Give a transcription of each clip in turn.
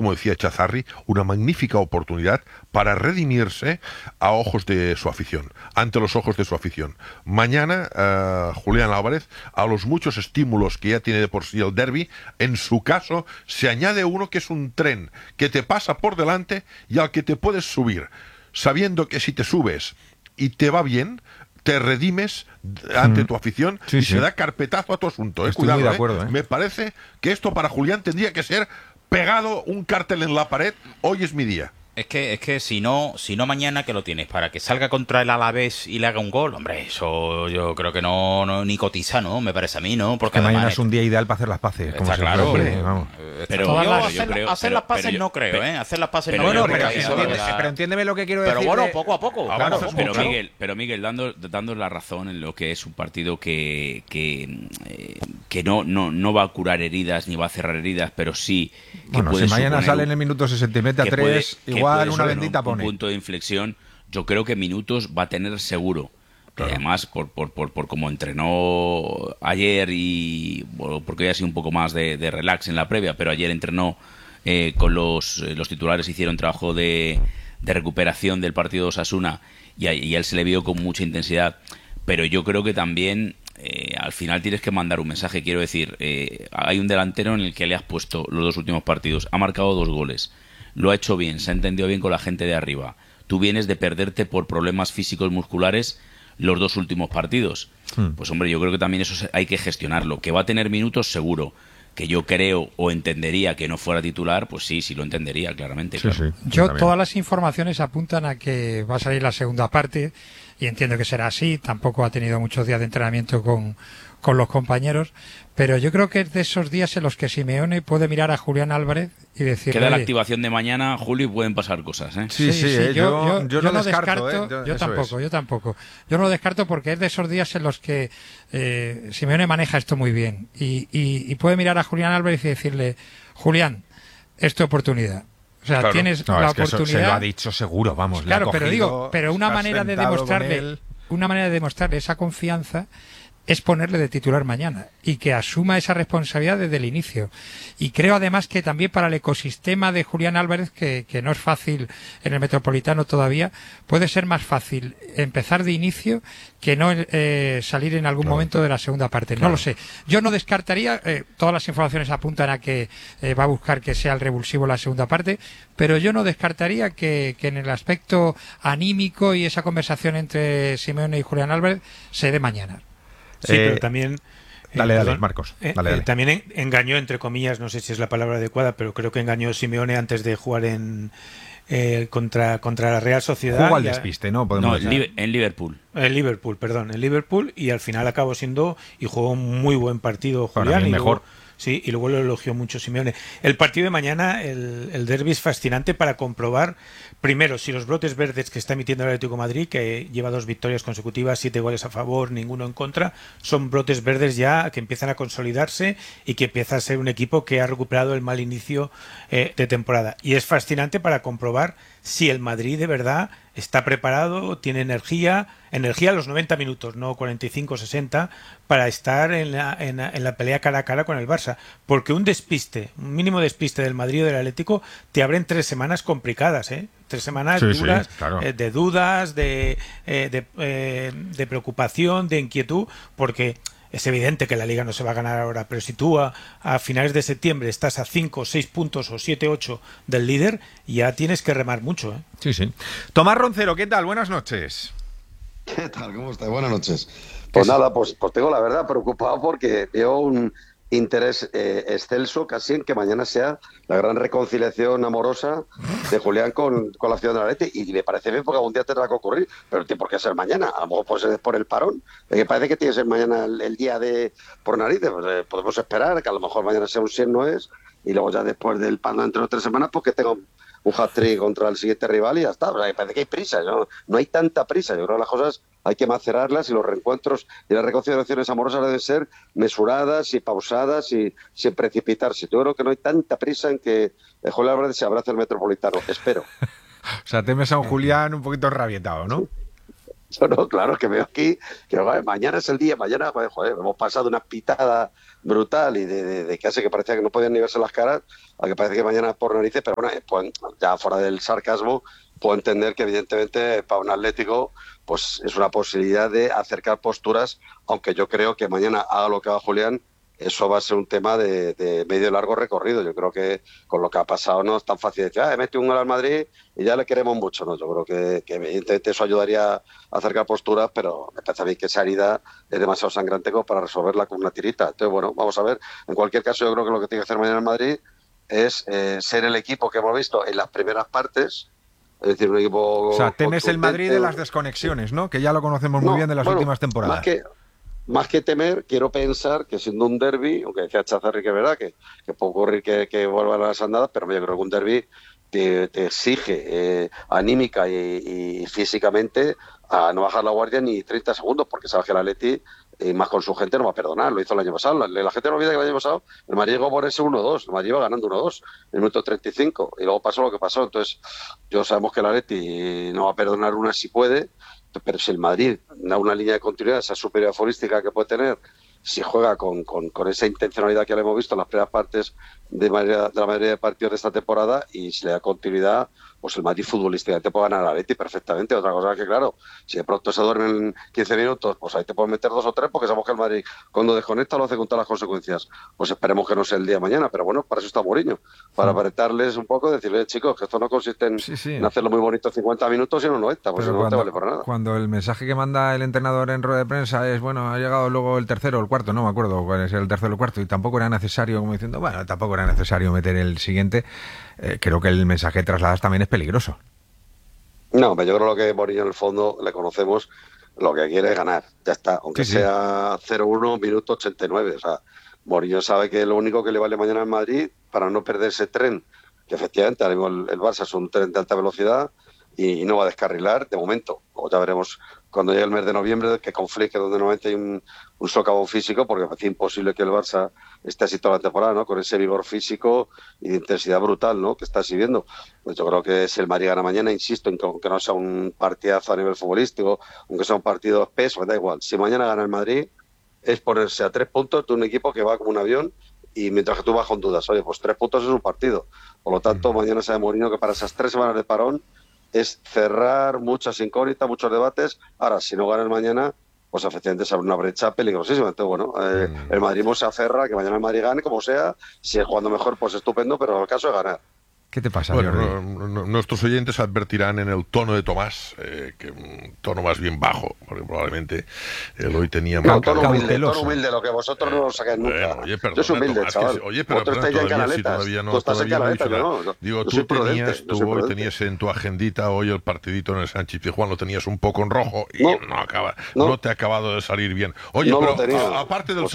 como decía Chazarri, una magnífica oportunidad para redimirse a ojos de su afición, ante los ojos de su afición. Mañana, Julián Álvarez, a los muchos estímulos que ya tiene de por sí el derbi, en su caso se añade uno que es un tren que te pasa por delante y al que te puedes subir, sabiendo que si te subes y te va bien, te redimes ante tu afición y se da carpetazo a tu asunto. Estoy Cuidado, muy de acuerdo, Me parece que esto para Julián tendría que ser pegado un cartel en la pared. Hoy es mi día. Es que si no mañana que lo tienes para que salga contra el Alavés y le haga un gol, hombre, eso yo creo que no ni cotiza, ¿no? Me parece a mí, ¿no? Porque mañana es un día ideal para hacer las paces. Está claro, hombre, vamos. Pero yo creo, hacer las paces no creo, ¿eh? Hacer las pases no bueno, creo. pero entiéndeme lo que quiero decir. Pero bueno, poco a poco. Claro, Pero Miguel, dando la razón en lo que es un partido que no va a curar heridas ni va a cerrar heridas, pero sí que bueno, puede si mañana suponer sale en el minuto 60 y mete a 3, igual una bendita un pone. punto de inflexión. Yo creo que minutos va a tener seguro. Claro. Además, por cómo entrenó ayer y bueno, porque ya ha sido un poco más de relax en la previa, pero ayer entrenó con los titulares, hicieron trabajo de recuperación del partido de Osasuna y a él se le vio con mucha intensidad. Pero yo creo que también al final tienes que mandar un mensaje. Quiero decir, hay un delantero en el que le has puesto los 2 últimos partidos, ha marcado 2 goles, lo ha hecho bien, se ha entendido bien con la gente de arriba. Tú vienes de perderte por problemas físicos musculares los 2 últimos partidos. Pues hombre, yo creo que también eso hay que gestionarlo. Que va a tener minutos, seguro. Que yo creo o entendería que no fuera titular, pues sí lo entendería, claramente. Sí, claro. Yo, todas las informaciones apuntan a que va a salir la segunda parte, y entiendo que será así. Tampoco ha tenido muchos días de entrenamiento con los compañeros, pero yo creo que es de esos días en los que Simeone puede mirar a Julián Álvarez y decirle... Queda la activación de mañana, Julio, y pueden pasar cosas, ¿eh? Sí, yo no descarto. Yo tampoco. Yo no lo descarto porque es de esos días en los que Simeone maneja esto muy bien y puede mirar a Julián Álvarez y decirle: Julián, es tu oportunidad. O sea, tienes la oportunidad. Eso se lo ha dicho seguro, vamos. Claro, pero una manera de demostrarle esa confianza es ponerle de titular mañana y que asuma esa responsabilidad desde el inicio. Y creo además que también para el ecosistema de Julián Álvarez, que no es fácil en el Metropolitano todavía, puede ser más fácil empezar de inicio que no salir en algún momento de la segunda parte. No lo sé. Yo no descartaría, todas las informaciones apuntan a que va a buscar que sea el revulsivo la segunda parte, pero yo no descartaría que en el aspecto anímico y esa conversación entre Simeone y Julián Álvarez se dé mañana. Sí, pero también... Dale, Marcos. Dale. También engañó, entre comillas, no sé si es la palabra adecuada, pero creo que engañó Simeone antes de jugar contra la Real Sociedad. Jugó al despiste, ¿no? En Liverpool. En Liverpool, y al final acabó siendo y jugó un muy buen partido Julián. Bueno, y mejor. Sí, y luego lo elogió mucho Simeone. El partido de mañana, el derbi es fascinante para comprobar, primero, si los brotes verdes que está emitiendo el Atlético de Madrid, que lleva 2 victorias consecutivas, 7 goles a favor, ninguno en contra, son brotes verdes ya que empiezan a consolidarse y que empieza a ser un equipo que ha recuperado el mal inicio de temporada. Y es fascinante para comprobar si el Madrid de verdad está preparado, tiene energía a los 90 minutos, no 45 60, para estar en la pelea cara a cara con el Barça. Porque un mínimo despiste del Madrid o del Atlético te abren 3 semanas complicadas, 3 semanas duras, claro. De dudas, de preocupación, de inquietud, porque es evidente que la Liga no se va a ganar ahora, pero si tú a finales de septiembre estás a 5 o 6 puntos o 7 8 del líder, ya tienes que remar mucho, ¿eh? Sí. Tomás Roncero, ¿qué tal? Buenas noches. ¿Qué tal? ¿Cómo estás? Buenas noches. Pues nada, pues tengo la verdad preocupado porque veo un interés excelso casi en que mañana sea la gran reconciliación amorosa de Julián con la ciudad de la Leti, y me parece bien porque algún día tendrá que ocurrir, pero no tiene por qué ser mañana. A lo mejor puede ser por el parón, que parece que tiene que ser mañana el día de por narices. Pues, podemos esperar que a lo mejor mañana sea un 100 no es, y luego ya después del parón dentro de 3 semanas pues que tenga un hat-trick contra el siguiente rival y ya está. O sea, parece que hay prisa, no hay tanta prisa. Yo creo que las cosas hay que macerarlas, y los reencuentros y las reconciliaciones amorosas deben ser mesuradas y pausadas y sin precipitarse. Yo creo que no hay tanta prisa en que Julián Álvarez se abrace al Metropolitano. Espero. O sea, temes a un Julián un poquito rabietado, ¿no? Yo no, claro, que veo aquí que joder, mañana es el día, mañana, joder, hemos pasado una pitada brutal y de casi que parecía que no podían ni verse las caras, a que parece que mañana es por narices, pero bueno, pues, ya fuera del sarcasmo, puedo entender que evidentemente para un Atlético pues es una posibilidad de acercar posturas, aunque yo creo que mañana haga lo que haga Julián, eso va a ser un tema de medio y largo recorrido. Yo creo que con lo que ha pasado no es tan fácil decir, he metido un gol al Madrid y ya le queremos mucho. No, yo creo que evidentemente eso ayudaría a acercar posturas, pero me parece a mí que esa herida es demasiado sangrante como para resolverla con una tirita. Entonces, bueno, vamos a ver. En cualquier caso, yo creo que lo que tiene que hacer mañana el Madrid es ser el equipo que hemos visto en las primeras partes. Es decir, un equipo... O sea, temes el Madrid de las desconexiones, ¿no? Que ya lo conocemos muy bien de las últimas temporadas. Más que temer, quiero pensar que siendo un derbi, aunque decía Chazarri que es verdad que puede ocurrir que vuelvan a las andadas, pero yo creo que un derbi te exige anímica y físicamente a no bajar la guardia ni 30 segundos, porque sabes que el Atleti, más con su gente, no va a perdonar. Lo hizo el año pasado. La gente no olvida que el año pasado el Madrid llegó por ese 1-2. El Madrid iba ganando 1-2 en el minuto 35 y luego pasó lo que pasó. Entonces, yo sabemos que el Atleti no va a perdonar una si puede, pero si el Madrid da una línea de continuidad, esa superioridad futbolística que puede tener, si juega con esa intencionalidad que le hemos visto en las primeras partes de la mayoría de partidos de esta temporada, y si le da continuidad, pues el Madrid futbolísticamente puede ganar al Atleti perfectamente. Otra cosa es que, claro, si de pronto se duermen en 15 minutos, pues ahí te pueden meter 2 o 3, porque sabemos que el Madrid, cuando desconecta, lo hace con todas las consecuencias. Pues esperemos que no sea el día de mañana, pero bueno, para eso está Mourinho, para apretarles un poco y decirles, chicos, que esto no consiste en hacerlo muy bonito 50 minutos y no 90, pues eso no te vale para nada. Cuando el mensaje que manda el entrenador en rueda de prensa es, bueno, ha llegado luego el tercero o el cuarto, no me acuerdo cuál es el tercero o el cuarto, y tampoco era necesario, como diciendo, bueno, tampoco era necesario meter el siguiente, creo que el mensaje que trasladas también es peligroso. No, pero yo creo que Mourinho en el fondo le conocemos, lo que quiere es ganar, ya está, aunque sea 0-1, minuto 89. O sea, Mourinho sabe que lo único que le vale mañana en Madrid, para no perder ese tren, que efectivamente ahora mismo el Barça es un tren de alta velocidad y no va a descarrilar de momento. O ya veremos cuando llegue el mes de noviembre que conflicte, donde normalmente hay un socavón físico, porque parece imposible que el Barça esté así toda la temporada, ¿no? Con ese vigor físico y de intensidad brutal, ¿no? Que está exhibiendo. Pues yo creo que si el Madrid gana mañana, insisto, en que aunque no sea un partidazo a nivel futbolístico, aunque sea un partido espeso, me da igual. Si mañana gana el Madrid, es ponerse a 3 puntos de un equipo que va como un avión, y mientras que tú vas con dudas, oye, pues 3 puntos es un partido. Por lo tanto, mañana sabe Mourinho que para esas 3 semanas de parón es cerrar muchas incógnitas, muchos debates. Ahora, si no gana el mañana, pues efectivamente se abre una brecha peligrosísima. Entonces, bueno, el madridismo se aferra a que mañana el Madrid gane, como sea. Si es jugando mejor, pues estupendo, pero el caso es ganar. ¿Qué te pasa, bueno, nuestros oyentes advertirán en el tono de Tomás, que un tono más bien bajo, porque probablemente hoy tenía un tono humilde, lo que vosotros no lo sacáis nunca. Oye, perdona, yo soy humilde, Tomás, chaval. Oye, pero todavía no, tú estás en Canaletas, Digo, tú hoy tenías en tu agendita hoy el partidito en el Sánchez Pizjuán, lo tenías un poco en rojo y no te ha acabado de salir bien. Oye, pero aparte del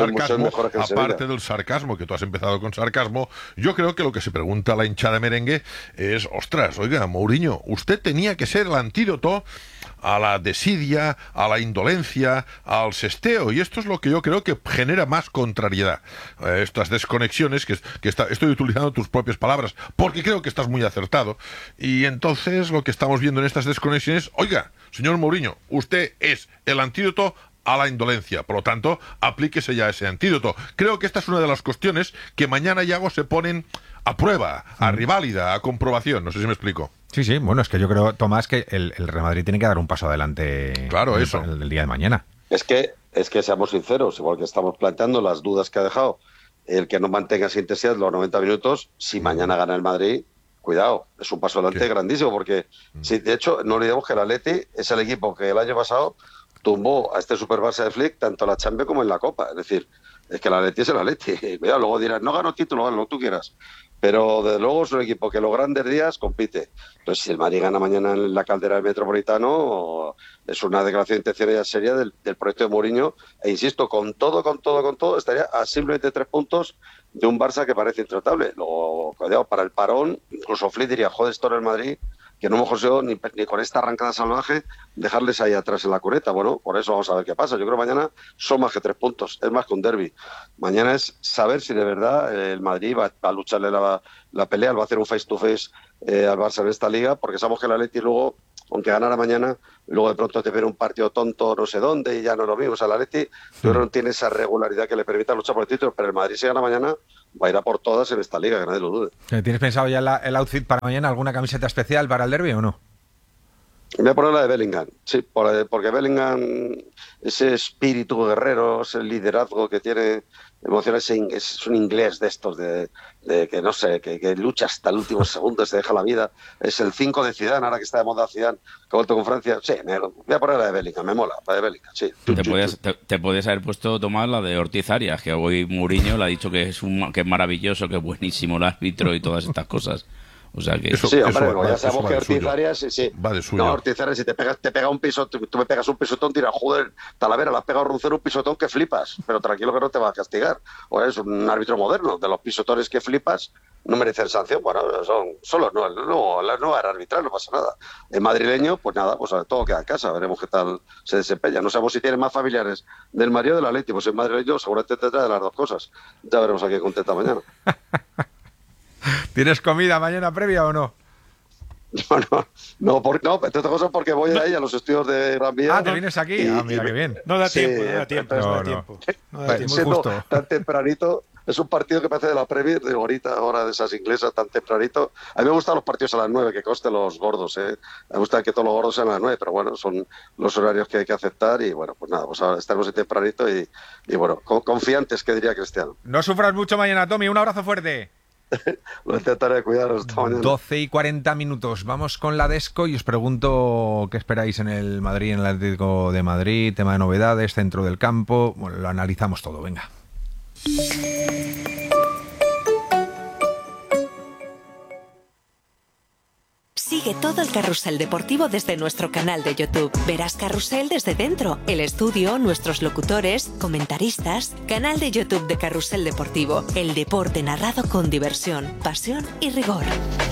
sarcasmo, que tú has empezado con sarcasmo, yo creo que lo que se pregunta la hinchada merengue es, ostras, oiga, Mourinho, usted tenía que ser el antídoto a la desidia, a la indolencia, al sesteo, y esto es lo que yo creo que genera más contrariedad. Estas desconexiones, estoy utilizando tus propias palabras, porque creo que estás muy acertado, y entonces lo que estamos viendo en estas desconexiones, oiga, señor Mourinho, usted es el antídoto a la indolencia, por lo tanto, aplíquese ya ese antídoto. Creo que esta es una de las cuestiones que mañana, Yago, se ponen a prueba, a reválida, a comprobación. No sé si me explico. Sí, bueno, es que yo creo, Tomás, que el Real Madrid tiene que dar un paso adelante. Claro, el día de mañana. Es que seamos sinceros, igual que estamos planteando las dudas que ha dejado el que no mantenga esa intensidad los 90 minutos, si mañana gana el Madrid, cuidado, es un paso adelante grandísimo, porque si, de hecho, no olvidemos que el Atleti es el equipo que el año pasado tumbó a este Super Barça de Flick tanto en la Champions como en la Copa. Es decir, es que el Atleti es el Atleti. Cuidado, luego dirás, no ganó título, gana lo que tú quieras. Pero desde luego es un equipo que los grandes días compite. Entonces, si el Madrid gana mañana en la caldera del Metropolitano, es una declaración de intención ya seria del proyecto de Mourinho. E insisto, con todo, estaría a simplemente 3 puntos de un Barça que parece intratable. Luego, cuidado, para el parón, incluso Flick diría, joder, esto en el Madrid, que no hemos conseguido ni con esta arrancada salvaje dejarles ahí atrás en la cuneta. Bueno, por eso vamos a ver qué pasa. Yo creo que mañana son más que 3 puntos, es más que un derbi. Mañana es saber si de verdad el Madrid va a lucharle la pelea, va a hacer un face-to-face al Barça en esta liga, porque sabemos que el Atleti luego aunque ganara mañana, luego de pronto te viene un partido tonto no sé dónde y ya no es lo mismo. O sea, el Atleti yo creo que no tiene esa regularidad que le permita luchar por el título, pero el Madrid si gana mañana va a ir a por todas en esta liga, que nadie lo dude. ¿Tienes pensado ya el outfit para mañana? ¿Alguna camiseta especial para el derbi o no? Voy a poner la de Bellingham, sí, porque Bellingham, ese espíritu guerrero, ese liderazgo que tiene, emociones, es un inglés de estos, de que no sé, que lucha hasta el último segundo, se deja la vida. Es el 5 de Zidane, ahora que está de moda Zidane, que ha vuelto con Francia. Sí, voy a poner la de Bellingham, me mola, la de Bellingham, sí. Te podías haber puesto, Tomás, la de Ortiz Arias, que hoy Mourinho le ha dicho que es maravilloso, que es buenísimo el árbitro y todas estas cosas. O sea que sí, hombre, ya sabemos que Ortiz Arias, sí. Va de suyo. No, Ortiz Arias, si te pega un pisotón, tú me pegas un pisotón, tira, joder, Talavera, le has pegado a Roncero un pisotón que flipas, pero tranquilo que no te va a castigar. O es un árbitro moderno, de los pisotones que flipas, no merecen sanción. Bueno, son los no era arbitral, no pasa nada. El madrileño, pues nada, pues todo queda en casa, veremos qué tal se desempeña. No sabemos si tiene más familiares del Madrid o del Atleti, pues el madrileño seguramente tendrá de las dos cosas. Ya veremos a quién contesta mañana. ¿Tienes comida mañana previa o no? No, entre otras cosas porque voy ahí a los estudios de Gran Vía. Ah, ¿te vienes aquí? Mira, qué bien. No da tiempo, no da tiempo. Muy justo. Tan tempranito, es un partido que parece de la Premier, de ahora de esas inglesas, tan tempranito. A mí me gustan los partidos a las 9, que coste los gordos, Me gusta que todos los gordos sean a las 9, pero bueno, son los horarios que hay que aceptar y bueno, pues nada, pues ahora estaremos ahí tempranito y bueno, confiantes, que diría Cristiano. No sufras mucho mañana, Tommy, un abrazo fuerte. Lo intentaré cuidaros esta mañana. 12:40. Vamos con la Desco y os pregunto qué esperáis en el Madrid, en el Atlético de Madrid, tema de novedades, centro del campo. Bueno, lo analizamos todo, venga. Sigue todo el carrusel deportivo desde nuestro canal de YouTube. Verás Carrusel desde dentro, el estudio, nuestros locutores, comentaristas. Canal de YouTube de Carrusel Deportivo. El deporte narrado con diversión, pasión y rigor.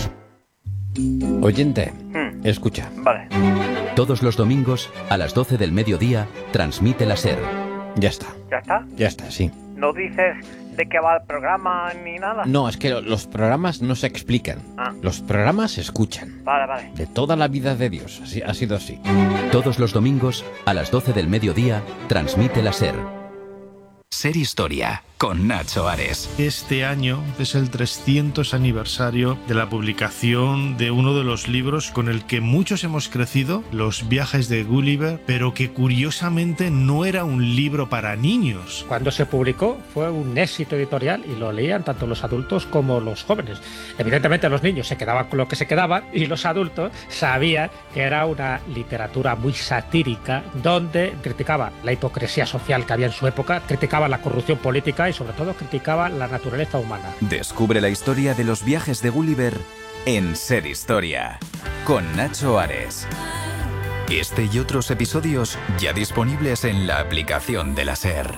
Oyente, escucha. Vale. Todos los domingos, a las 12 del mediodía, transmite la SER. Ya está. ¿Ya está? Ya está, sí. ¿No dices de qué va el programa ni nada? No, es que los programas no se explican. Los programas se escuchan. Vale. De toda la vida de Dios, así, ha sido así. Todos los domingos, a las 12 del mediodía, transmite la SER. Ser Historia, con Nacho Ares. Este año es el 300 aniversario de la publicación de uno de los libros con el que muchos hemos crecido, Los viajes de Gulliver, pero que curiosamente no era un libro para niños. Cuando se publicó fue un éxito editorial y lo leían tanto los adultos como los jóvenes. Evidentemente los niños se quedaban con lo que se quedaban y los adultos sabían que era una literatura muy satírica donde criticaba la hipocresía social que había en su época, criticaba la corrupción política y sobre todo criticaba la naturaleza humana. Descubre la historia de los viajes de Gulliver en Ser Historia, con Nacho Ares. Este y otros episodios ya disponibles en la aplicación de la SER.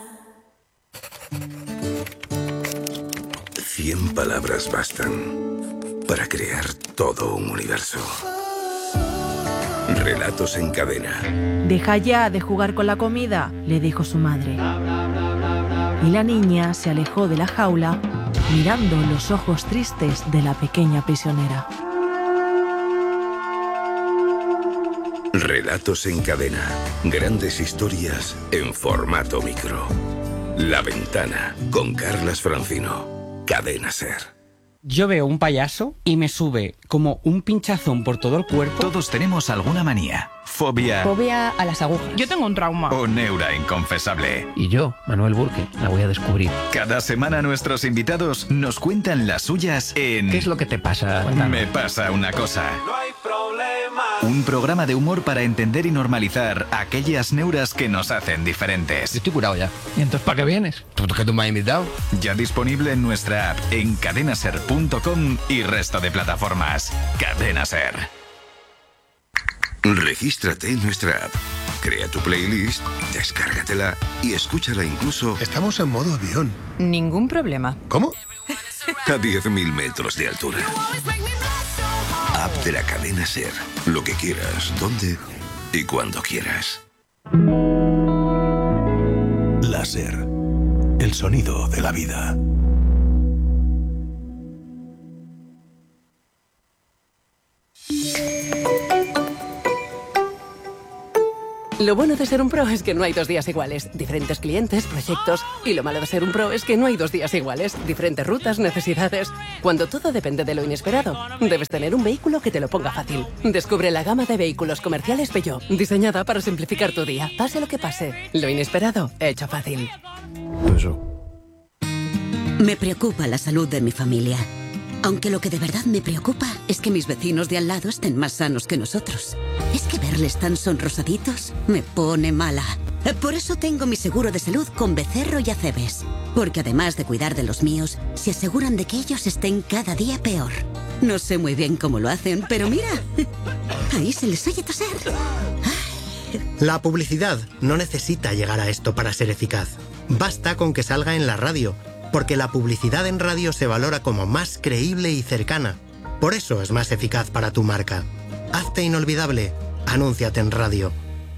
100 palabras bastan para crear todo un universo. Relatos en cadena. Deja ya de jugar con la comida, le dijo su madre. Y la niña se alejó de la jaula, mirando los ojos tristes de la pequeña prisionera. Relatos en cadena. Grandes historias en formato micro. La Ventana, con Carlas Francino. Cadena SER. Yo veo un payaso y me sube como un pinchazón por todo el cuerpo. Todos tenemos alguna manía, fobia a las agujas. Yo tengo un trauma. o neura inconfesable. Y yo, Manuel Burke, la voy a descubrir. Cada semana nuestros invitados nos cuentan las suyas en... ¿Qué es lo que te pasa? Cuéntame. Me pasa una cosa. No hay problema. Un programa de humor para entender y normalizar aquellas neuras que nos hacen diferentes. Estoy curado ya. ¿Y entonces para qué vienes? ¿Porque tú me has invitado? Ya disponible en nuestra app, en cadenaser.com y resto de plataformas. Cadena Ser. Regístrate en nuestra app. Crea tu playlist, descárgatela y escúchala incluso... Estamos en modo avión. Ningún problema. ¿Cómo? A 10.000 metros de altura. App de la cadena SER. Lo que quieras, donde y cuando quieras. La SER. El sonido de la vida. Lo bueno de ser un pro es que no hay 2 días iguales. Diferentes clientes, proyectos. Y lo malo de ser un pro es que no hay 2 días iguales. Diferentes rutas, necesidades. Cuando todo depende de lo inesperado, debes tener un vehículo que te lo ponga fácil. Descubre la gama de vehículos comerciales Peugeot, diseñada para simplificar tu día. Pase lo que pase, lo inesperado, hecho fácil. Me preocupa la salud de mi familia. Aunque lo que de verdad me preocupa es que mis vecinos de al lado estén más sanos que nosotros. Es que verles tan sonrosaditos me pone mala. Por eso tengo mi seguro de salud con Becerro y Acebes. Porque además de cuidar de los míos, se aseguran de que ellos estén cada día peor. No sé muy bien cómo lo hacen, pero mira, ahí se les oye toser. La publicidad no necesita llegar a esto para ser eficaz. Basta con que salga en la radio, porque la publicidad en radio se valora como más creíble y cercana. Por eso es más eficaz para tu marca. Hazte inolvidable. Anúnciate en radio.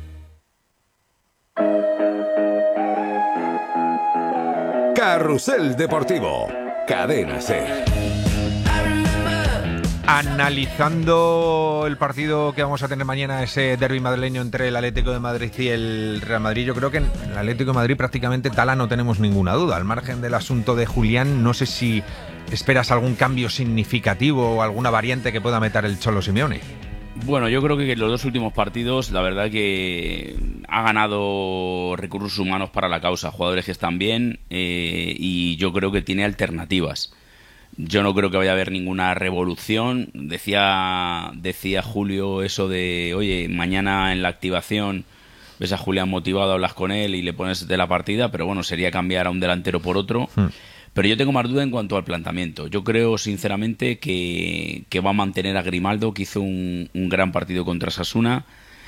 Carrusel Deportivo. Cadena SER. Analizando el partido que vamos a tener mañana, ese derbi madrileño entre el Atlético de Madrid y el Real Madrid, yo creo que en el Atlético de Madrid prácticamente Tala no tenemos ninguna duda. Al margen del asunto de Julián, no sé si esperas algún cambio significativo o alguna variante que pueda meter el Cholo Simeone. Bueno, yo creo que los 2 últimos partidos, la verdad que ha ganado recursos humanos para la causa, jugadores que están bien, y yo creo que tiene alternativas. Yo no creo que vaya a haber ninguna revolución. Decía Julio eso de, oye, mañana en la activación ves a Julián motivado, hablas con él y le pones de la partida, pero bueno, sería cambiar a un delantero por otro. Pero yo tengo más duda en cuanto al planteamiento. Yo creo sinceramente que va a mantener a Grimaldo, que hizo un gran partido contra Osasuna,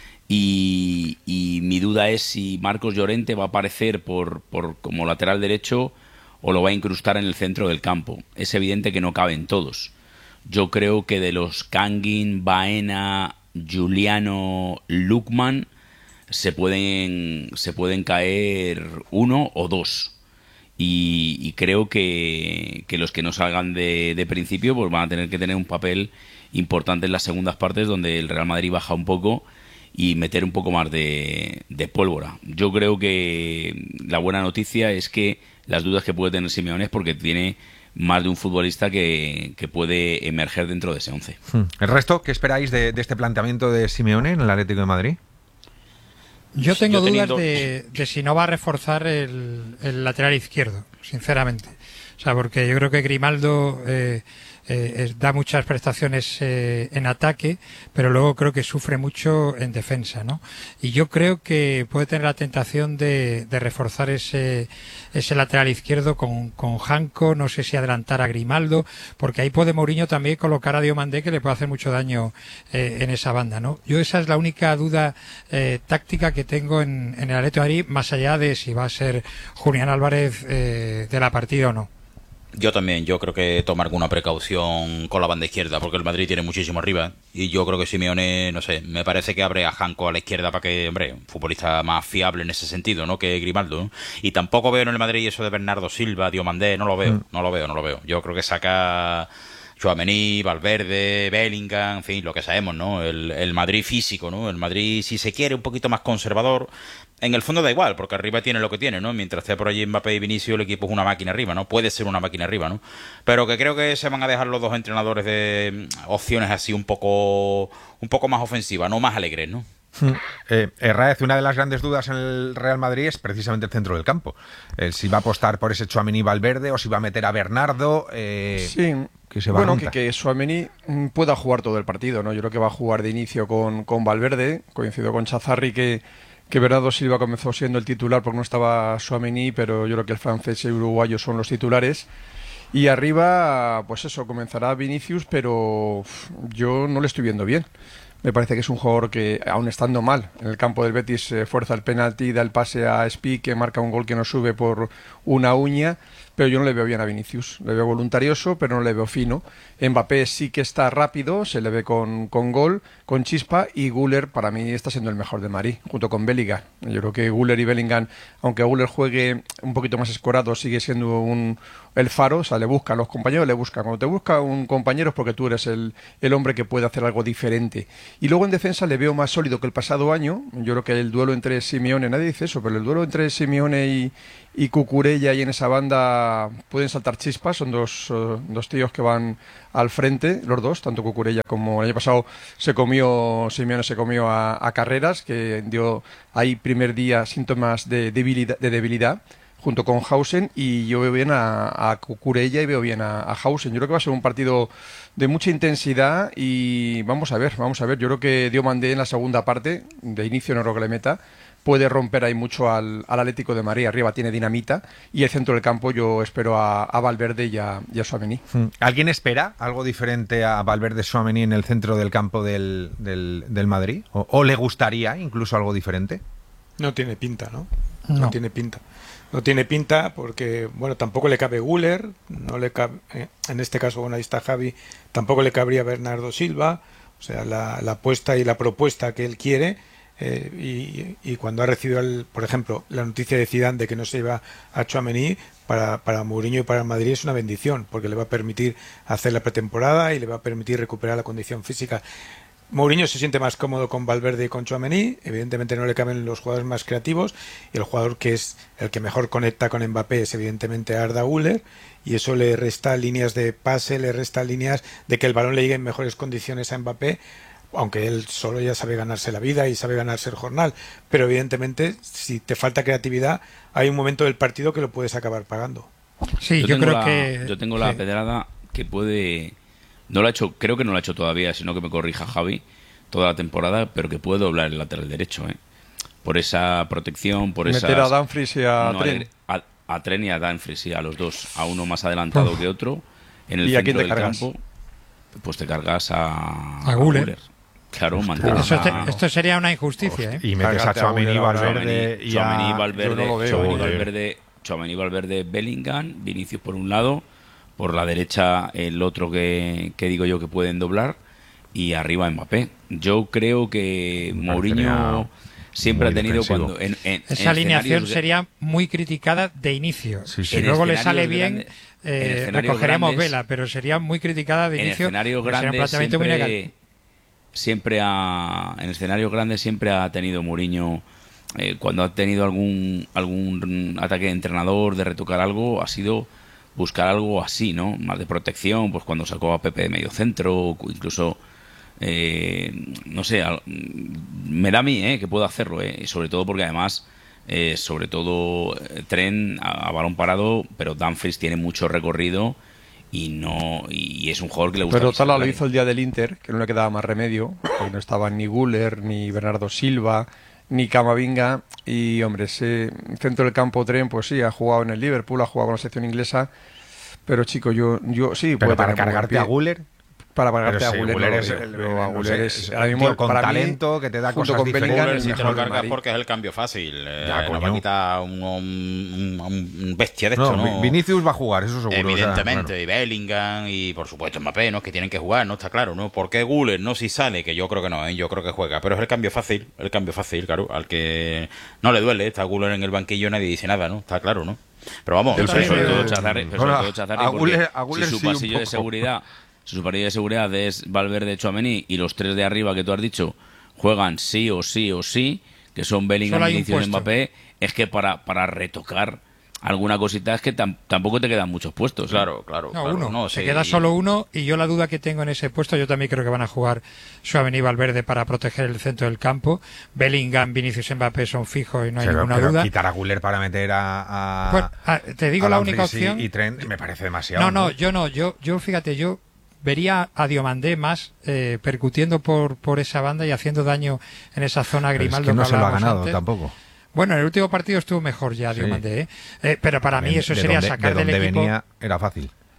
y mi duda es si Marcos Llorente va a aparecer como lateral derecho o lo va a incrustar en el centro del campo. Es evidente que no caben todos. Yo creo que de los Kangin, Baena, Juliano, Lukman se pueden caer 1 o 2. Y creo que los que no salgan de principio pues van a tener que tener un papel importante en las segundas partes, donde el Real Madrid baja un poco y meter un poco más de pólvora. Yo creo que la buena noticia es que las dudas que puede tener Simeone es porque tiene más de un futbolista que puede emerger dentro de ese 11. ¿El resto qué esperáis de este planteamiento de Simeone en el Atlético de Madrid? Yo tengo dudas de si no va a reforzar el lateral izquierdo, sinceramente. O sea, porque yo creo que Grimaldo da muchas prestaciones en ataque, pero luego creo que sufre mucho en defensa, ¿no? Y yo creo que puede tener la tentación de reforzar ese lateral izquierdo con Janko, no sé si adelantar a Grimaldo, porque ahí puede Mourinho también colocar a Diomandé, que le puede hacer mucho daño en esa banda, ¿no? Yo esa es la única duda táctica que tengo en el Atlético de Madrid, más allá de si va a ser Julián Álvarez de la partida o no. Yo también, yo creo que toma alguna precaución con la banda izquierda, porque el Madrid tiene muchísimo arriba, y yo creo que Simeone, no sé, me parece que abre a Janko a la izquierda para que, hombre, un futbolista más fiable en ese sentido, ¿no?, que Grimaldo, ¿no? Y tampoco veo en el Madrid eso de Bernardo Silva, Diomandé, no lo veo. Yo creo que saca Tchouaméni, Valverde, Bellingham, en fin, lo que sabemos, ¿no? El Madrid físico, ¿no? El Madrid, si se quiere, un poquito más conservador. En el fondo da igual, porque arriba tiene lo que tiene, ¿no? Mientras esté por allí Mbappé y Vinicius, el equipo es una máquina arriba, ¿no? Puede ser una máquina arriba, ¿no? Pero que creo que se van a dejar los dos entrenadores de opciones así un poco más ofensivas, no más alegres, ¿no? Raez, una de las grandes dudas en el Real Madrid es precisamente el centro del campo. Si va a apostar por ese Tchouaméni Valverde o si va a meter a Bernardo. Sí. Que se va bueno, a que Tchouaméni pueda jugar todo el partido, ¿no? Yo creo que va a jugar de inicio con Valverde. Coincido con Chazarri que Bernardo Silva comenzó siendo el titular porque no estaba Tchouaméni, pero yo creo que el francés y el uruguayo son los titulares. Y arriba, pues eso, comenzará Vinicius, pero yo no le estoy viendo bien. Me parece que es un jugador que, aun estando mal en el campo del Betis, fuerza el penalti, da el pase a Spi, que marca un gol que no sube por una uña, pero yo no le veo bien a Vinicius. Le veo voluntarioso, pero no le veo fino. Mbappé sí que está rápido, se le ve con gol, con chispa, y Güler para mí está siendo el mejor de Madrid, junto con Bellingham. Yo creo que Güler y Bellingham, aunque Güler juegue un poquito más escorado, sigue siendo el faro, o sea, le buscan, los compañeros le buscan. Cuando te busca un compañero es porque tú eres el hombre que puede hacer algo diferente. Y luego en defensa le veo más sólido que el pasado año. Yo creo que el duelo entre Simeone, nadie dice eso, pero el duelo entre Simeone y Cucurella, y en esa banda pueden saltar chispas. Son dos tíos que van al frente, los dos, tanto Cucurella como el año pasado Simeone se comió a Carreras, que dio ahí primer día síntomas de debilidad, junto con Hausen, y yo veo bien a Cucurella y veo bien a Hausen. Yo creo que va a ser un partido de mucha intensidad y vamos a ver. Yo creo que Diomandé en la segunda parte, de inicio no creo que le meta, puede romper ahí mucho al Atlético de Madrid. Arriba tiene dinamita, y el centro del campo yo espero a Valverde y a Tchouaméni. ¿Alguien espera algo diferente a Valverde, Tchouaméni en el centro del campo del Madrid? ¿O le gustaría incluso algo diferente? No tiene pinta, ¿no? No tiene pinta. No tiene pinta porque, bueno, tampoco le cabe Güler, no le cabe, en este caso, bueno, ahí está Javi, tampoco le cabría Bernardo Silva. O sea, la apuesta y la propuesta que él quiere, y cuando ha recibido, por ejemplo, la noticia de Zidane de que no se iba a Tchouaméni, para Mourinho y para el Madrid es una bendición, porque le va a permitir hacer la pretemporada y le va a permitir recuperar la condición física. Mourinho se siente más cómodo con Valverde y con Tchouaméni. Evidentemente no le caben los jugadores más creativos, y el jugador que es el que mejor conecta con Mbappé es evidentemente Arda Güler, y eso le resta líneas de pase, le resta líneas de que el balón le llegue en mejores condiciones a Mbappé, aunque él solo ya sabe ganarse la vida y sabe ganarse el jornal. Pero evidentemente, si te falta creatividad, hay un momento del partido que lo puedes acabar pagando. Sí, yo creo que... Yo tengo la pedrada que puede... No lo ha hecho, creo que no lo ha hecho todavía, sino que me corrija Javi, toda la temporada, pero que puede doblar el lateral derecho, por esa protección, por esa... Meter a Dumfries y a Trent. A Trent y a Dumfries, sí, a los dos, a uno más adelantado que otro, en el centro del campo, pues te cargas a Güler. Claro, esto sería una injusticia, Y metes a Tchouaméni, Valverde y a... Tchouaméni, Valverde, Bellingham, Vinicius por un lado, por la derecha el otro que digo yo que pueden doblar, y arriba Mbappé. Yo creo que Mourinho siempre ha tenido defensivo. Esa alineación sería muy criticada de inicio. Si luego le sale bien, recogeremos vela, pero sería muy criticada de inicio. En escenarios grandes en escenarios grandes siempre ha tenido Mourinho, cuando ha tenido algún ataque de entrenador, de retocar algo, ha sido buscar algo así, ¿no? Más de protección, pues cuando sacó a Pepe de medio centro, incluso, no sé, me da a mí que puedo hacerlo, sobre todo porque además, Trent a balón parado, pero Dumfries tiene mucho recorrido y es un jugador que le gusta. Pero Tala lo hizo el día del Inter, que no le quedaba más remedio, porque no estaban ni Güler, ni Bernardo Silva, ni Camavinga, y hombre, ese centro del campo Trent, pues sí, ha jugado en el Liverpool, ha jugado con la selección inglesa, pero chico, yo sí. Pero para cargarte a Güler, para cargarte a Güler es ahora mismo con talento que te da cosas con diferentes. Bellingham, si te lo cargas porque es el cambio fácil, no va a quitar un bestia de esto, ¿no? Vinicius va a jugar, eso seguro. Evidentemente, y Bellingham y por supuesto Mbappé, ¿no? Que tienen que jugar, ¿no? Está claro, ¿no? ¿Por qué Güler no si sale? Que yo creo que no, yo creo que juega, pero es el cambio fácil, claro, al que no le duele, está Güler en el banquillo, nadie dice nada, ¿no? Está claro, ¿no? Pero vamos, sobre todo Chazarri, porque si su pasillo de seguridad, si su pasillo de seguridad es Valverde, Tchouaméni, y los tres de arriba que tú has dicho juegan sí o sí, que son Bellingham, Vinicius y Mbappé, es que para retocar alguna cosita es que tampoco te quedan muchos puestos. Claro. Uno. Se queda solo uno, y yo la duda que tengo en ese puesto, yo también creo que van a jugar Tchouaméni y Valverde para proteger el centro del campo. Bellingham, Vinicius y Mbappé son fijos y no hay ninguna duda. Quitar a Güler para meter te digo la única opción. Y Trent me parece demasiado. Yo fíjate, yo vería a Diomandé más percutiendo por esa banda y haciendo daño en esa zona. Grimaldo, es que no se lo ha ganado antes. Tampoco. Bueno, en el último partido estuvo mejor ya Diomandé, pero para mí eso sería sacar del equipo. Venía era fácil.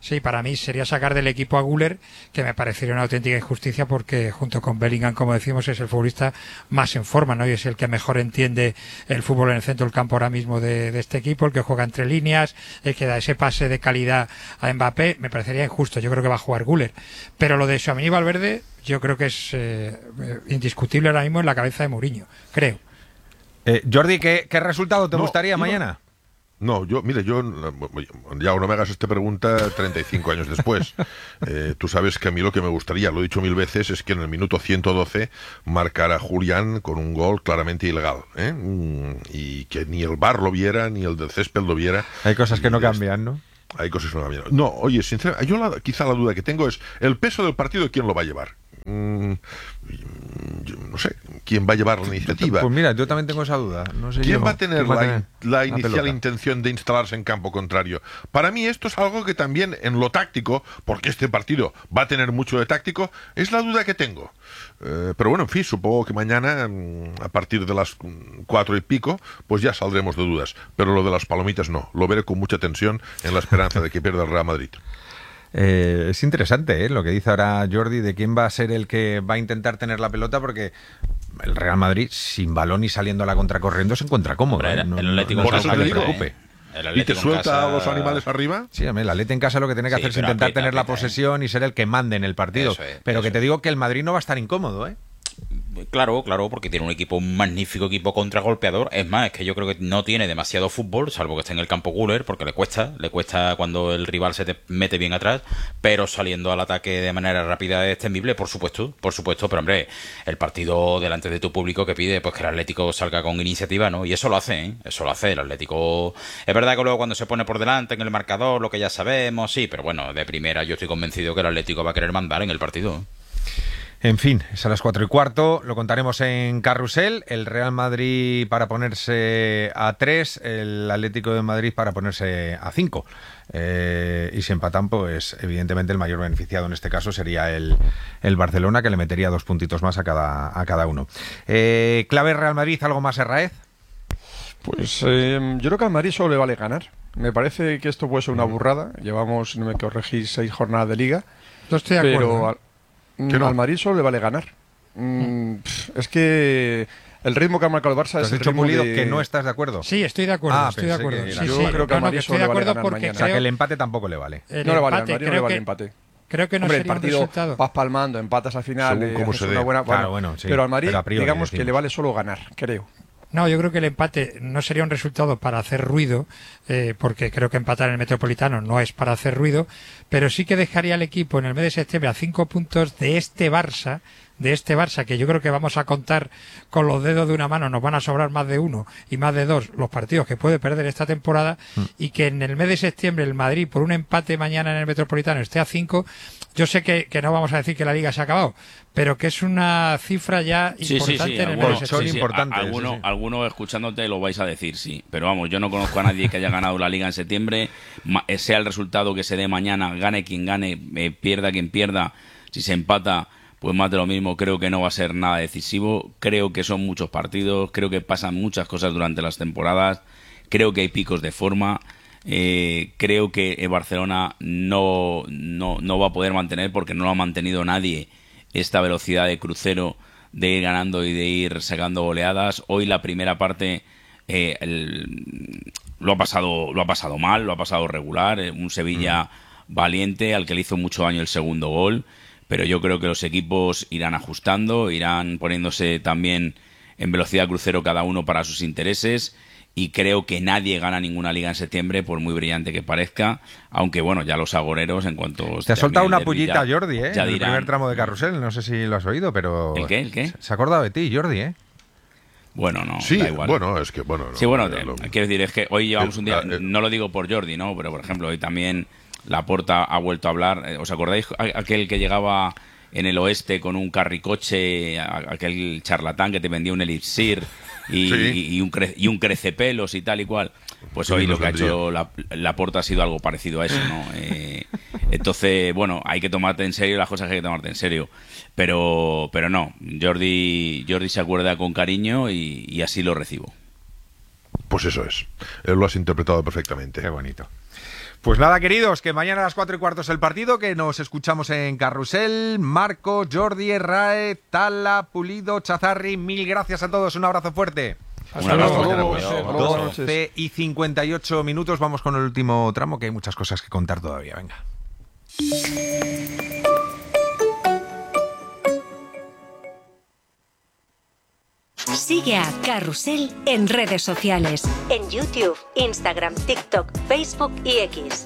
Sí, para mí sería sacar del equipo a Güler, que me parecería una auténtica injusticia porque junto con Bellingham, como decimos, es el futbolista más en forma, ¿no? Y es el que mejor entiende el fútbol en el centro del campo ahora mismo de este equipo, el que juega entre líneas, el que da ese pase de calidad a Mbappé. Me parecería injusto. Yo creo que va a jugar Güler. Pero lo de Tchouaméni y Valverde, yo creo que es indiscutible ahora mismo en la cabeza de Mourinho, creo. Jordi, ¿qué resultado te gustaría mañana? No, yo ya no me hagas esta pregunta 35 años después. Tú sabes que a mí lo que me gustaría, lo he dicho 1000 veces, es que en el minuto 112 marcara Julián con un gol claramente ilegal, y que ni el VAR lo viera, ni el del césped lo viera. Hay cosas que no cambian, ¿no? Hay cosas que no cambian. No, oye, sinceramente, quizá la duda que tengo es el peso del partido, ¿quién lo va a llevar? Yo no sé quién va a llevar la iniciativa. Pues mira, yo también tengo esa duda. No sé ¿Quién va a tener la inicial pelota? Intención de instalarse en campo contrario? Para mí esto es algo que también en lo táctico, porque este partido va a tener mucho de táctico, es la duda que tengo. Pero bueno, en fin, supongo que mañana a partir de las 4 y pico pues ya saldremos de dudas. Pero lo de las palomitas no, lo veré con mucha tensión en la esperanza de que pierda el Real Madrid. Es interesante lo que dice ahora Jordi de quién va a ser el que va a intentar tener la pelota, porque el Real Madrid sin balón y saliendo a la contracorriendo se encuentra cómodo. El Atlético por eso te digo, preocupe. ¿Y te suelta a los animales arriba? Sí, el Atleti en casa lo que tiene que hacer es intentar tener la posesión y ser el que mande en el partido. Pero que te digo que el Madrid no va a estar incómodo, Claro, porque tiene un magnífico equipo contragolpeador. Es más, es que yo creo que no tiene demasiado fútbol, salvo que esté en el campo Güler, porque le cuesta cuando el rival se te mete bien atrás, pero saliendo al ataque de manera rápida es temible, por supuesto, pero hombre, el partido delante de tu público que pide pues que el Atlético salga con iniciativa, ¿no? Y eso lo hace, el Atlético. Es verdad que luego cuando se pone por delante en el marcador, lo que ya sabemos, sí, pero bueno, de primera yo estoy convencido que el Atlético va a querer mandar en el partido. En fin, es a las 4:15, lo contaremos en Carrusel, el Real Madrid para ponerse a 3, el Atlético de Madrid para ponerse a 5. Y si empatan, pues evidentemente el mayor beneficiado en este caso sería el Barcelona, que le metería 2 puntitos más a cada uno. ¿Clave Real Madrid, algo más, Herraez? Pues yo creo que al Madrid solo le vale ganar. Me parece que esto puede ser una burrada. Llevamos, no me corregís, 6 jornadas de liga. No estoy de acuerdo. Pero al Madrid solo le vale ganar. Es que el ritmo que ha marcado el Barça es el ritmo que no estás de acuerdo. Sí, estoy de acuerdo. Yo creo que al Madrid solo le vale ganar mañana. O sea, que el empate tampoco le vale. No le vale, al Madrid no le vale el empate. Creo que no Hombre, sería el partido un resultado. vas palmando, empatas al final, según es una buena. Pero al Madrid, digamos que le vale solo ganar, creo. No, yo creo que el empate no sería un resultado para hacer ruido, porque creo que empatar en el Metropolitano no es para hacer ruido, pero sí que dejaría al equipo en el mes de septiembre a 5 puntos de este Barça, que yo creo que vamos a contar con los dedos de una mano, nos van a sobrar más de 1 y más de 2 los partidos que puede perder esta temporada, y que en el mes de septiembre el Madrid por un empate mañana en el Metropolitano esté a 5. Yo sé que no vamos a decir que la Liga se ha acabado, pero que es una cifra ya importante en el mes de septiembre. Algunos escuchándote lo vais a decir, sí. Pero vamos, yo no conozco a nadie que haya ganado la Liga en septiembre. Sea el resultado que se dé mañana, gane quien gane, pierda quien pierda. Si se empata, pues más de lo mismo. Creo que no va a ser nada decisivo. Creo que son muchos partidos. Creo que pasan muchas cosas durante las temporadas. Creo que hay picos de forma. Creo que el Barcelona no va a poder mantener, porque no lo ha mantenido nadie, esta velocidad de crucero de ir ganando y de ir sacando goleadas. Hoy la primera parte lo ha pasado mal, lo ha pasado regular, un Sevilla valiente al que le hizo mucho daño el segundo gol, pero yo creo que los equipos irán ajustando, irán poniéndose también en velocidad crucero cada uno para sus intereses. Y creo que nadie gana ninguna liga en septiembre, por muy brillante que parezca, aunque bueno, ya los agoreros en cuanto... Te ha soltado una pullita Jordi, ya en el primer tramo de Carrusel, no sé si lo has oído, pero... ¿El qué? Se ha acordado de ti, Jordi, Bueno, no, sí, da igual. Bueno, es que bueno... Sí, bueno, quiero decir, es que hoy llevamos un día... No lo digo por Jordi, ¿no? Pero, por ejemplo, hoy también Laporta ha vuelto a hablar. ¿Os acordáis aquel que llegaba en el oeste con un carricoche, aquel charlatán que te vendía un elixir y un crecepelos y tal y cual? Pues hoy lo que ha hecho Laporta ha sido algo parecido a eso, ¿no? Entonces, bueno, hay que tomarte en serio las cosas que hay que tomarte en serio. Pero no, Jordi se acuerda con cariño y así lo recibo. Pues eso es. Lo has interpretado perfectamente. Qué bonito. Pues nada, queridos, que mañana a las 4:15 es el partido, que nos escuchamos en Carrusel. Marco, Jordi, Rae, Tala, Pulido, Chazarri, mil gracias a todos, un abrazo fuerte. Un abrazo. 12:58 minutos, vamos con el último tramo, que hay muchas cosas que contar todavía, venga. Sigue a Carrusel en redes sociales, en YouTube, Instagram, TikTok, Facebook y X.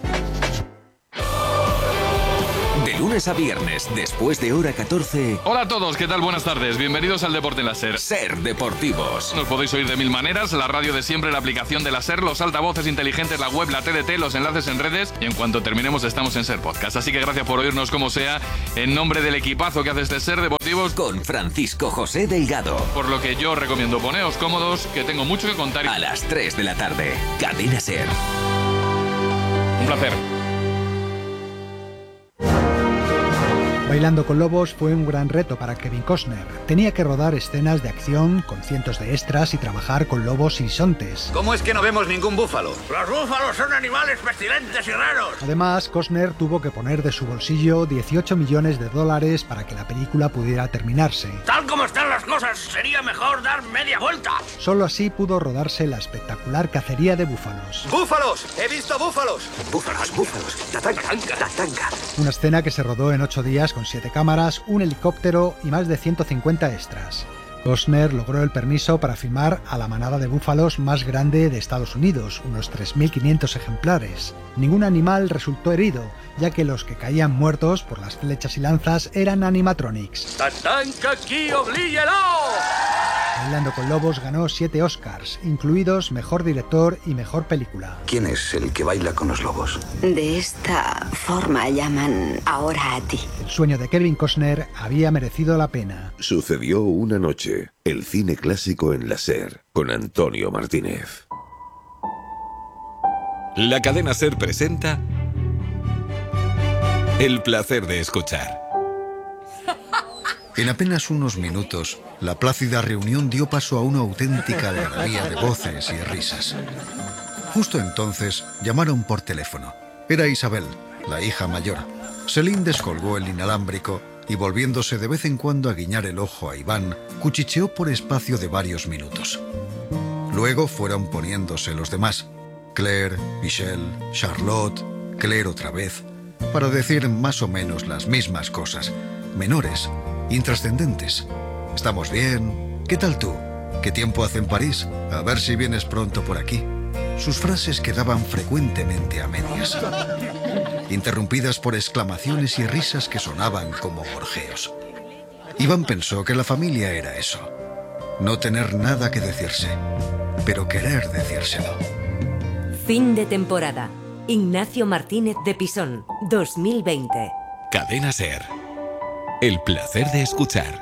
De lunes a viernes, después de hora 14. Hola a todos, ¿qué tal? Buenas tardes. Bienvenidos al Deporte en la SER. SER Deportivos. Nos podéis oír de mil maneras, la radio de siempre, la aplicación de la SER, los altavoces inteligentes, la web, la TDT, los enlaces en redes, y en cuanto terminemos estamos en SER Podcast. Así que gracias por oírnos como sea, en nombre del equipazo que hace este SER Deportivos. Con Francisco José Delgado. Por lo que yo os recomiendo, poneos cómodos, que tengo mucho que contar. A las 3 de la tarde, Cadena SER. Un placer. Bailando con Lobos fue un gran reto para Kevin Costner. Tenía que rodar escenas de acción con cientos de extras y trabajar con lobos y bisontes. ¿Cómo es que no vemos ningún búfalo? ¡Los búfalos son animales pestilentes y raros! Además, Costner tuvo que poner de su bolsillo $18 millones para que la película pudiera terminarse. Tal como están las cosas, sería mejor dar media vuelta. Solo así pudo rodarse la espectacular cacería de búfalos. ¡Búfalos! ¡He visto búfalos! ¡Búfalos, búfalos! ¡Tatanka, tatanka! Una escena que se rodó en 8 días con 7 cámaras, un helicóptero y más de 150 extras. Costner logró el permiso para filmar a la manada de búfalos más grande de Estados Unidos, unos 3.500 ejemplares. Ningún animal resultó herido, ya que los que caían muertos por las flechas y lanzas eran animatronics. ¡Tatanka aquí, oblíguelo! Bailando con Lobos ganó 7 Oscars, incluidos Mejor Director y Mejor Película. ¿Quién es el que baila con los lobos? De esta forma llaman ahora a ti. El sueño de Kevin Costner había merecido la pena. Sucedió una noche, el cine clásico en la SER, con Antonio Martínez. La cadena SER presenta El placer de escuchar. En apenas unos minutos, la plácida reunión dio paso a una auténtica algarabía de voces y risas. Justo entonces, llamaron por teléfono. Era Isabel, la hija mayor. Celine descolgó el inalámbrico y, volviéndose de vez en cuando a guiñar el ojo a Iván, cuchicheó por espacio de varios minutos. Luego fueron poniéndose los demás. Claire, Michelle, Charlotte, Claire otra vez, para decir más o menos las mismas cosas, menores, intrascendentes. ¿Estamos bien? ¿Qué tal tú? ¿Qué tiempo hace en París? A ver si vienes pronto por aquí. Sus frases quedaban frecuentemente a medias, interrumpidas por exclamaciones y risas que sonaban como gorjeos. Iván pensó que la familia era eso: no tener nada que decirse, pero querer decírselo. Fin de temporada. Ignacio Martínez de Pisón, 2020. Cadena SER. El placer de escuchar.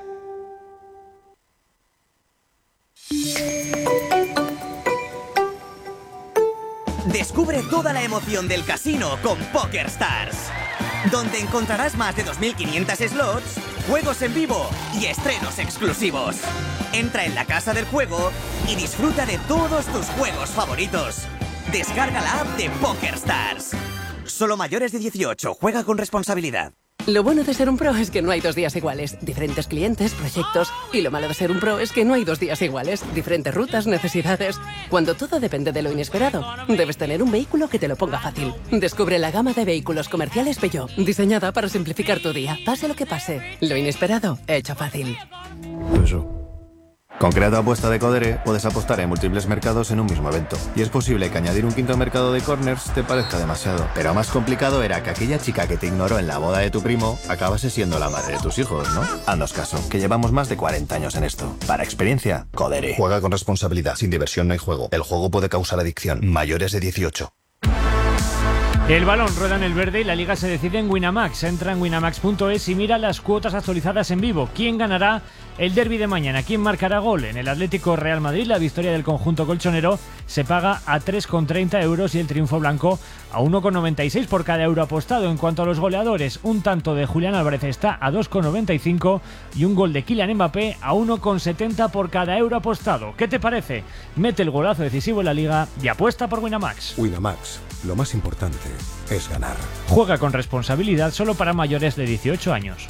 Descubre toda la emoción del casino con PokerStars, donde encontrarás más de 2.500 slots, juegos en vivo y estrenos exclusivos. Entra en la casa del juego y disfruta de todos tus juegos favoritos. Descarga la app de PokerStars. Solo mayores de 18. Juega con responsabilidad. Lo bueno de ser un pro es que no hay 2 días iguales. Diferentes clientes, proyectos. Y lo malo de ser un pro es que no hay 2 días iguales. Diferentes rutas, necesidades. Cuando todo depende de lo inesperado, debes tener un vehículo que te lo ponga fácil. Descubre la gama de vehículos comerciales Peugeot, diseñada para simplificar tu día. Pase lo que pase, lo inesperado, hecho fácil. Eso. Con Creato Apuesta de Codere puedes apostar en múltiples mercados en un mismo evento. Y es posible que añadir un quinto mercado de corners te parezca demasiado. Pero más complicado era que aquella chica que te ignoró en la boda de tu primo acabase siendo la madre de tus hijos, ¿no? Haznos caso, que llevamos más de 40 años en esto. Para experiencia, Codere. Juega con responsabilidad. Sin diversión no hay juego. El juego puede causar adicción. Mayores de 18. El balón rueda en el verde y la liga se decide en Winamax. Entra en winamax.es y mira las cuotas actualizadas en vivo. ¿Quién ganará el derbi de mañana? ¿Quién marcará gol? En el Atlético Real Madrid, la victoria del conjunto colchonero se paga a 3,30 euros y el triunfo blanco a 1,96 por cada euro apostado. En cuanto a los goleadores, un tanto de Julián Álvarez está a 2,95 y un gol de Kylian Mbappé a 1,70 por cada euro apostado. ¿Qué te parece? Mete el golazo decisivo en la liga y apuesta por Winamax. Winamax, lo más importante es ganar. Juega con responsabilidad solo para mayores de 18 años.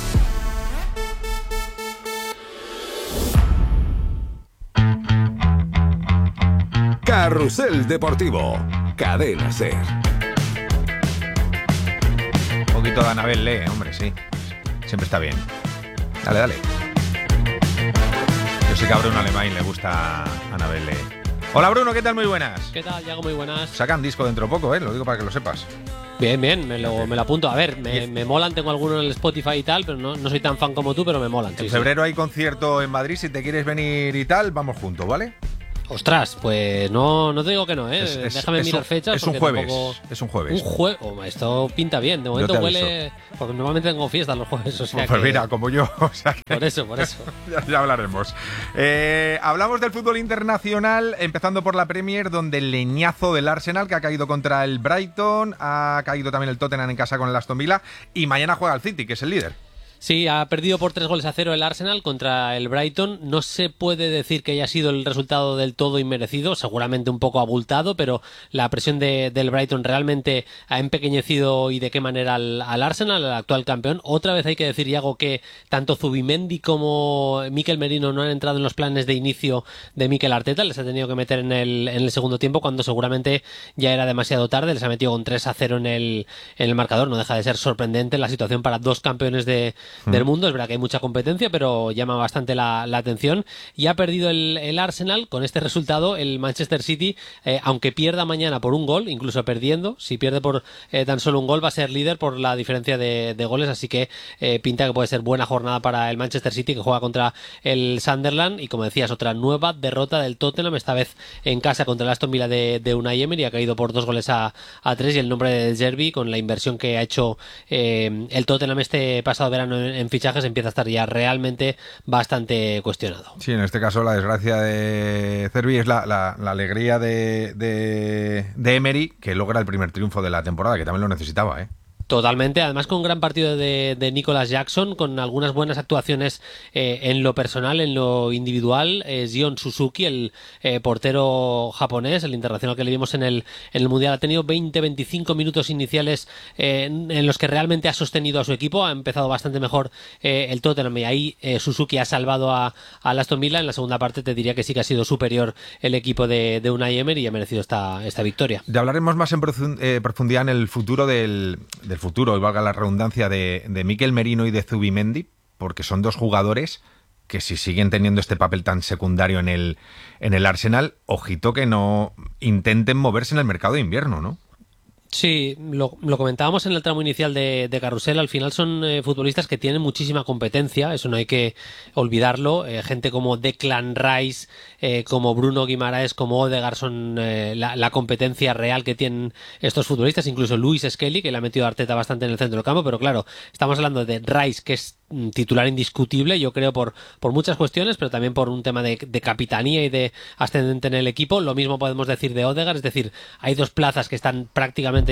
Carrusel Deportivo. Cadena SER. Un poquito de Anabel Lee, hombre, sí. Siempre está bien. Dale, dale. Yo sé que a Bruno Alemán le gusta Anabel Lee. Hola Bruno, ¿qué tal? Muy buenas. ¿Qué tal, Yago? Muy buenas. Sacan disco dentro de poco, lo digo para que lo sepas. Bien, me lo apunto. A ver, me molan, tengo alguno en el Spotify y tal, pero no soy tan fan como tú, pero me molan. En febrero hay concierto en Madrid, si te quieres venir y tal, vamos juntos, ¿vale? Ostras, pues no te digo que no, ¿eh? Déjame mirar fechas. Es un jueves. Es un jueves. Esto pinta bien. De momento huele. Porque normalmente tengo fiestas los jueves. O sea pues mira, como yo. O sea que... Por eso. ya hablaremos. Hablamos del fútbol internacional, empezando por la Premier, donde el leñazo del Arsenal, que ha caído contra el Brighton, ha caído también el Tottenham en casa con el Aston Villa, y mañana juega el City, que es el líder. Sí, ha perdido por 3-0 el Arsenal contra el Brighton. No se puede decir que haya sido el resultado del todo inmerecido, seguramente un poco abultado, pero la presión del Brighton realmente ha empequeñecido, y de qué manera al Arsenal, al actual campeón. Otra vez hay que decir, Iago, que tanto Zubimendi como Mikel Merino no han entrado en los planes de inicio de Mikel Arteta. Les ha tenido que meter en el segundo tiempo, cuando seguramente ya era demasiado tarde. Les ha metido con 3-0 en el marcador. No deja de ser sorprendente la situación para dos campeones del mundo. Es verdad que hay mucha competencia, pero llama bastante la atención. Y ha perdido el Arsenal. Con este resultado, el Manchester City, aunque pierda mañana por un gol, incluso perdiendo, si pierde por tan solo un gol, va a ser líder por la diferencia de goles. Así que pinta que puede ser buena jornada para el Manchester City, que juega contra el Sunderland. Y como decías, otra nueva derrota del Tottenham, esta vez en casa contra el Aston Villa de Unai Emery. Ha caído por 2-3, y el nombre de Derby, con la inversión que ha hecho el Tottenham este pasado verano en fichajes, empieza a estar ya realmente bastante cuestionado. Sí, en este caso la desgracia de Cervi es la alegría de Emery, que logra el primer triunfo de la temporada, que también lo necesitaba, ¿eh? Totalmente, además con un gran partido de Nicolas Jackson, con algunas buenas actuaciones en lo personal, en lo individual. Gion Suzuki, el portero japonés, el internacional que le vimos en el Mundial, ha tenido 20-25 minutos iniciales en los que realmente ha sostenido a su equipo. Ha empezado bastante mejor el Tottenham, y ahí Suzuki ha salvado a Aston Villa. En la segunda parte te diría que sí que ha sido superior el equipo de Unai Emery y ha merecido esta victoria. Ya hablaremos más en profundidad en el futuro del futuro, y valga la redundancia, de Mikel Merino y de Zubimendi, porque son dos jugadores que, si siguen teniendo este papel tan secundario en el Arsenal, ojito que no intenten moverse en el mercado de invierno, ¿no? Sí, lo comentábamos en el tramo inicial de Carrusel. Al final son futbolistas que tienen muchísima competencia, eso no hay que olvidarlo. Gente como Declan Rice, como Bruno Guimaraes, como Odegaard son la competencia real que tienen estos futbolistas. Incluso Luis Skelly, que le ha metido a Arteta bastante en el centro del campo, pero claro, estamos hablando de Rice, que es titular indiscutible, yo creo, por muchas cuestiones, pero también por un tema de capitanía y de ascendente en el equipo. Lo mismo podemos decir de Odegaard, es decir, hay dos plazas que están prácticamente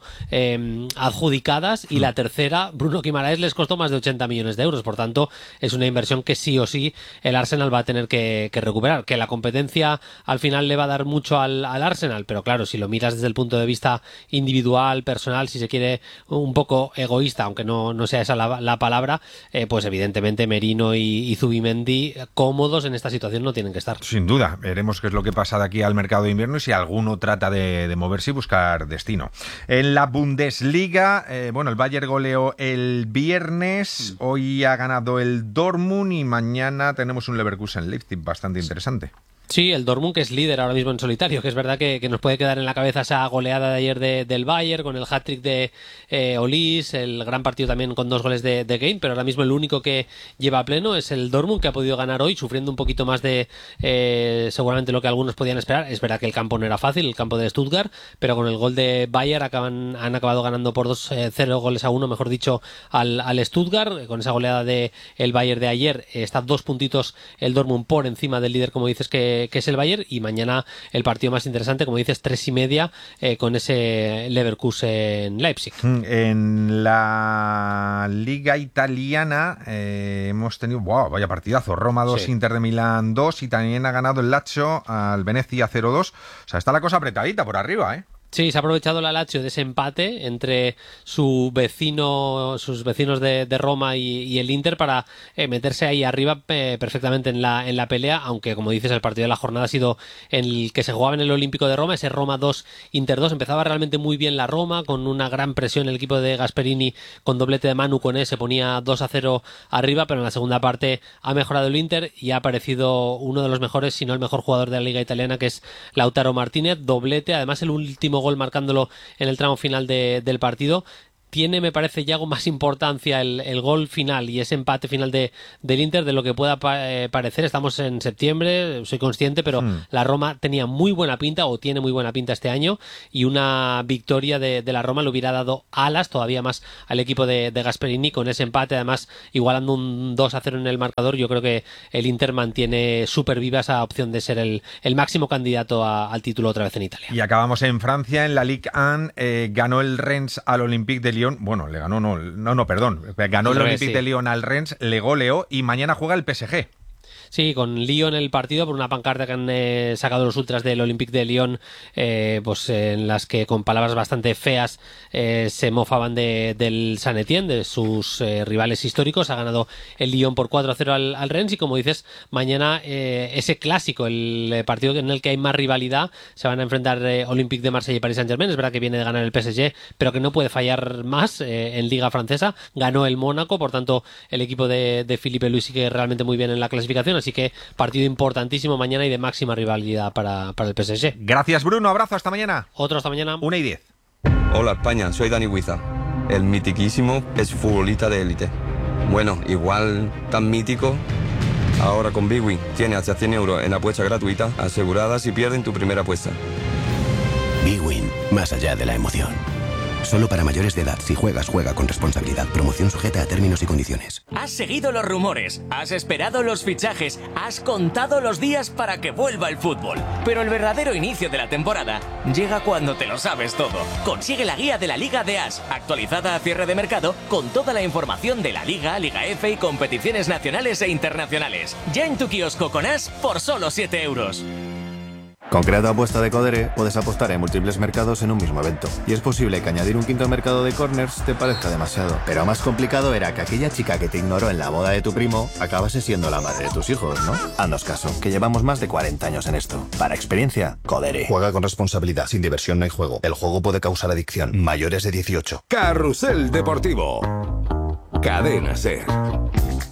adjudicadas, y la tercera, Bruno Guimaraes, les costó más de 80 millones de euros. Por tanto, es una inversión que sí o sí el Arsenal va a tener que recuperar. Que la competencia al final le va a dar mucho al Arsenal, pero claro, si lo miras desde el punto de vista individual, personal, si se quiere, un poco egoísta, aunque no sea esa la palabra, pues evidentemente Merino y Zubimendi, cómodos en esta situación, no tienen que estar. Sin duda, veremos qué es lo que pasa de aquí al mercado de invierno y si alguno trata de moverse y buscar destino. En la Bundesliga, el Bayern goleó el viernes, hoy ha ganado el Dortmund y mañana tenemos un Leverkusen-Leipzig bastante interesante. Sí, el Dortmund, que es líder ahora mismo en solitario, que es verdad que nos puede quedar en la cabeza esa goleada de ayer del Bayern, con el hat-trick de Olis, el gran partido también con 2 goles de Kane, pero ahora mismo el único que lleva a pleno es el Dortmund, que ha podido ganar hoy, sufriendo un poquito más de seguramente lo que algunos podían esperar. Es verdad que el campo no era fácil, el campo de Stuttgart, pero con el gol de Bayern han acabado ganando por 0-1, mejor dicho, al Stuttgart. Con esa goleada el Bayern de ayer, está 2 puntitos el Dortmund por encima del líder, como dices, que es el Bayern. Y mañana el partido más interesante, como dices, 3:30, con ese Leverkusen-Leipzig. En la Liga Italiana hemos tenido, vaya partidazo, Roma 2, sí. Inter de Milán 2, y también ha ganado el Lazio al Venecia 0-2. O sea, está la cosa apretadita por arriba, ¿eh? Sí, se ha aprovechado la Lazio de ese empate entre sus vecinos de Roma y el Inter para meterse ahí arriba perfectamente en la pelea, aunque como dices el partido de la jornada ha sido el que se jugaba en el Olímpico de Roma, ese Roma 2, Inter 2. Empezaba realmente muy bien la Roma, con una gran presión el equipo de Gasperini con doblete de Manu Koné, se ponía 2-0 arriba, pero en la segunda parte ha mejorado el Inter y ha aparecido uno de los mejores, si no el mejor jugador de la liga italiana, que es Lautaro Martínez, doblete, además el último gol marcándolo en el tramo final del partido. Tiene, me parece, Yago, más importancia el gol final y ese empate final del Inter de lo que pueda parecer. Estamos en septiembre, soy consciente, pero la Roma tenía muy buena pinta, o tiene muy buena pinta este año, y una victoria de la Roma le hubiera dado alas todavía más al equipo de Gasperini con ese empate, además igualando un 2-0 en el marcador. Yo creo que el Inter mantiene súper viva esa opción de ser el máximo candidato al título otra vez en Italia. Y acabamos en Francia, en la Ligue 1, ganó el Rennes al Olympique de Lyon. Bueno, le ganó, ganó el Olympique de Lyon al Rennes, le goleó y mañana juega el PSG. Sí, con Lío en el partido por una pancarta que han sacado los ultras del Olympique de Lyon, pues en las que con palabras bastante feas se mofaban del Saint-Étienne, de sus rivales históricos. Ha ganado el Lyon por 4-0 al Rennes y, como dices, mañana ese clásico, el partido en el que hay más rivalidad, se van a enfrentar Olympique de Marsella y Paris Saint-Germain. Es verdad que viene de ganar el PSG, pero que no puede fallar más en Liga Francesa. Ganó el Mónaco, por tanto el equipo de Philippe Luis sigue realmente muy bien en la clasificación. Así que partido importantísimo mañana y de máxima rivalidad para el PSG. Gracias, Bruno. Abrazo. Hasta mañana. Otro hasta mañana. 1:10. Hola, España. Soy Dani Huiza. El mitiquísimo es futbolista de élite. Bueno, igual tan mítico. Ahora con Bwin tiene hasta 100 euros en apuesta gratuita asegurada si pierden tu primera apuesta. Bwin, más allá de la emoción. Solo para mayores de edad. Si juegas, juega con responsabilidad. Promoción sujeta a términos y condiciones. Has seguido los rumores, has esperado los fichajes, has contado los días para que vuelva el fútbol. Pero el verdadero inicio de la temporada llega cuando te lo sabes todo. Consigue la guía de la Liga de As, actualizada a cierre de mercado, con toda la información de la Liga, Liga F y competiciones nacionales e internacionales. Ya en tu kiosco con As por solo 7 euros. Con Creato Apuesta de Codere puedes apostar en múltiples mercados en un mismo evento. Y es posible que añadir un quinto mercado de corners te parezca demasiado. Pero más complicado era que aquella chica que te ignoró en la boda de tu primo acabase siendo la madre de tus hijos, ¿no? Haznos caso, que llevamos más de 40 años en esto. Para experiencia, Codere. Juega con responsabilidad. Sin diversión no hay juego. El juego puede causar adicción. Mayores de 18. Carrusel Deportivo. Cadena SER.